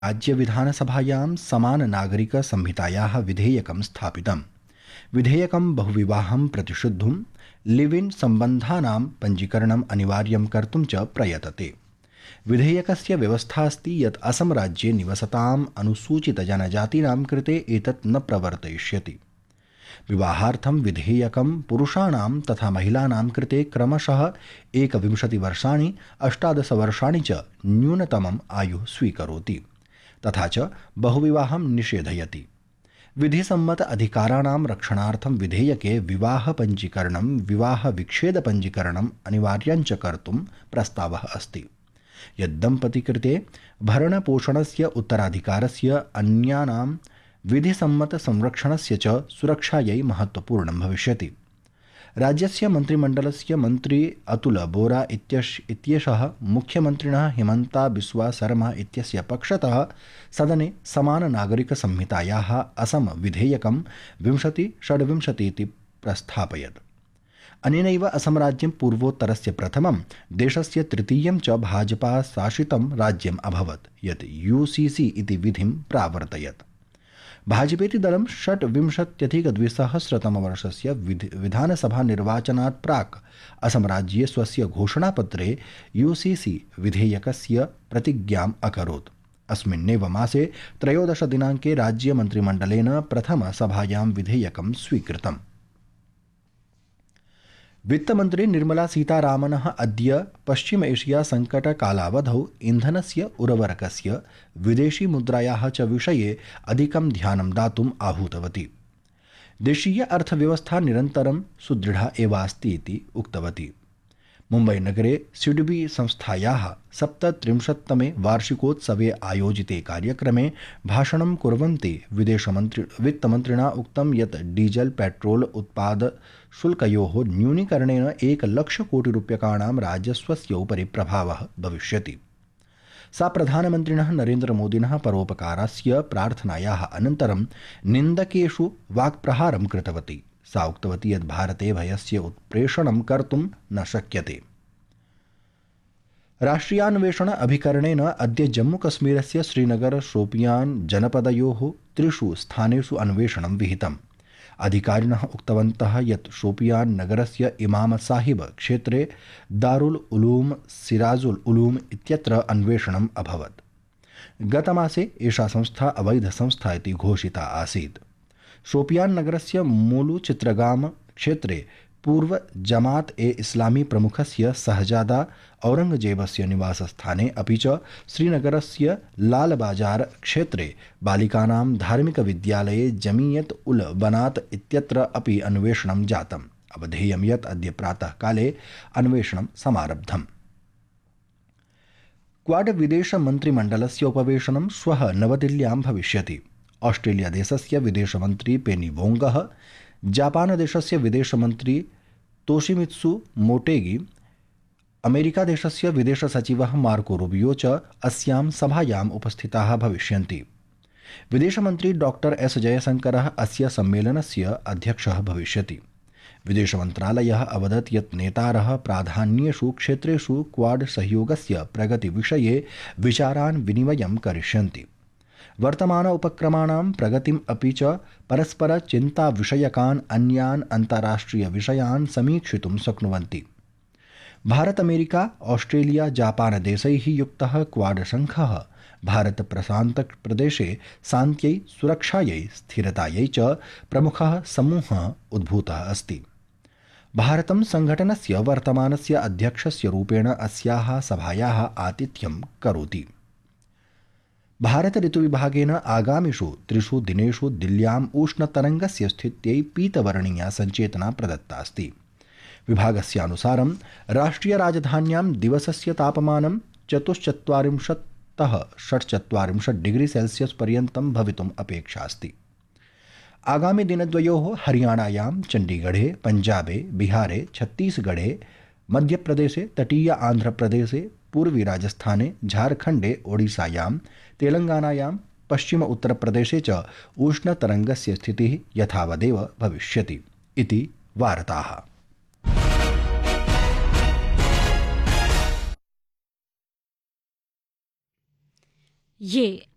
राज्यविधानसभायां समाननागरिकसंहितायाः विधेयकं स्थापितम्। विधेयकं बहुविवाहं प्रतिषिद्धुं लिव् इन् सम्बन्धानां पञ्जीकरणम् अनिवार्यं कर्तुं च प्रयतते। विधेयकस्य व्यवस्था अस्ति यत् असम राज्ये निवसताम् अनुसूचितजनजातीनां कृते एतत् न प्रवर्तयिष्यति। विवाहार्थं विधेयकं पुरुषाणां तथा महिलानां कृते क्रमशः 21 वर्षाणि 18 वर्षाणि च न्यूनतमम् आयुः स्वीकरोति तथा च बहुविवाहं निषेधयति। विधिसम्मत अधिकाराणां रक्षणार्थं विधेयके विवाहपञ्जीकरणं विवाहविच्छेदपञ्जीकरणम् अनिवार्यञ्च कर्तुं प्रस्तावः अस्ति। यद्दम्पतिकृते भरणपोषणस्य उत्तराधिकारस्य अन्यानां विधिसम्मतसंरक्षणस्य च सुरक्षायै महत्वपूर्णं भविष्यति। राज्यस्य मन्त्रिमण्डलस्य मन्त्री अतुल बोरा इत्येषः मुख्यमन्त्रिणः हिमन्ता बिस्वा सरमा इत्यस्य पक्षतः सदने समाननागरिकसंहितायाः असम विधेयकं 2026 इति प्रस्थापयत्। अनेनैव असमराज्यं पूर्वोत्तरस्य प्रथमं देशस्य तृतीयं च भाजपा शासितं राज्यम् अभवत् यत् UCC इति विधिं प्रावर्तयत्। भाजपेति दलं 26-अधिक-2000 विधानसभानिर्वाचनात् प्राक् असमराज्ये स्वस्य घोषणापत्रे UCC विधेयकस्य प्रतिज्ञाम् अकरोत्। अस्मिन्नेव मासे 13 दिनाङ्के राज्यमन्त्रिमण्डलेन प्रथमसभायां विधेयकं स्वीकृतम्। वित्तमन्त्री निर्मला सीतारामनः अद्य पश्चिम एशिया संकटकालावधौ इन्धनस्य उर्वरकस्य विदेशी मुद्रायाः च विषये अधिकं ध्यानं दातुम् आहूतवती। देशीय अर्थव्यवस्था निरन्तरं सुदृढा एव अस्ति इति उक्तवती। मुम्बईनगरे सिडबी संस्थायाः 37तमे वार्षिकोत्सवे आयोजिते कार्यक्रमे भाषणं कुर्वन्ती वित्तमन्त्रिणा उक्तं यत् डीजल पेट्रोल उत्पादशुल्कयोः न्यूनीकरणेन 1 लक्ष कोटि रूप्यकाणां राजस्वस्य उपरि प्रभावः भविष्यति। सा प्रधानमन्त्रिणः नरेन्द्रमोदिनः परोपकारस्य प्रार्थनायाः अनन्तरं निन्दकेषु वाक्प्रहारं कृतवती। सा उक्तवती यत् भारते भयस्य उत्प्रेषणं कर्तुं न शक्यते। राष्ट्रियान्वेषण अभिकरणेन अद्य जम्मूकश्मीरस्य श्रीनगर शोपियान् जनपदयोः 3 स्थानेषु अन्वेषणं विहितम्। अधिकारिणः उक्तवन्तः यत् शोपियान् नगरस्य इमाम साहिब क्षेत्रे दारुल उलूम सिराजुल उलूम इत्यत्र अन्वेषणम् अभवत्। गतमासे एषा संस्था अवैधसंस्था इति घोषिता आसीत्। शोपियान् नगरस्य मूलु चित्रगाम क्षेत्रे पूर्व जमात ए इस्लामी प्रमुखस्य सहजादा औरंगजेबस्य निवासस्थाने अपि च श्रीनगरस्य लालबाजार क्षेत्रे बालिकानां धार्मिकविद्यालये जमीयत उल बनात इत्यत्र अपि अन्वेषणं जातम्। अवधेयं यत् अद्य प्रातःकाले अन्वेषणं समारब्धम्। क्वाड विदेशमन्त्रिमण्डलस्य उपवेशनं श्वः नवदिल्ल्यां भविष्यति। ऑस्ट्रेलिया देशस्य विदेशमन्त्री पेनी वोंगः, जापानदेशस्य विदेशमन्त्री तोशिमित्सु मोटेगी, अमेरिकादेशस्य विदेशसचिवः मार्को रूबियो च अस्यां सभायाम् उपस्थिताः भविष्यन्ति। विदेशमन्त्री डॉक्टर एस जयशंकरः अस्य सम्मेलनस्य अध्यक्षः भविष्यति। विदेशमन्त्रालयः अवदत् यत् नेतारः प्राधान्येषु क्षेत्रेषु क्वाड सहयोगस्य प्रगतिविषये विचारान् विनिमयं करिष्यन्ति। वर्तमान उपक्रमाणां प्रगतिम् अपि च परस्परचिन्ताविषयकान् अन्यान् अन्ताराष्ट्रिय विषयान् समीक्षितुं शक्नुवन्ति। भारत अमेरिका ऑस्ट्रेलिया जापान देशैः युक्तः क्वाड संघः भारत प्रशान्त प्रदेशे शान्त्यै सुरक्षायै स्थिरतायै च प्रमुखः समूहः उद्भूतः अस्ति। भारतं संघटनस्य वर्तमानस्य अध्यक्षस्य रूपेण अस्याः सभायाः आतिथ्यं करोति। भारत ऋतुविभागेन आगामिषु 3 दिनेषु दिल्ल्याम् उष्णतरङ्गस्य स्थित्यै पीतवर्णीया सञ्चेतना प्रदत्ता अस्ति। विभागस्यानुसारं राष्ट्रियराजधान्यां दिवसस्य तापमानं 44-46 डिग्री सेल्सियस् पर्यन्तं भवितुम् अपेक्षा अस्ति। आगामि दिनद्वयोः हरियाणायां चण्डीगढे, पञ्जाबे, बिहारे, छत्तीसगढे, मध्यप्रदेशे, तटीय आन्ध्रप्रदेशे, पूर्वी राजस्थाने, झारखण्डे, ओडिशायां, तेलंगानायां, पश्चिम उत्तरप्रदेशे च उष्णतरङ्गस्य स्थितिः यथावदेव भविष्यति इति वार्ताः। ये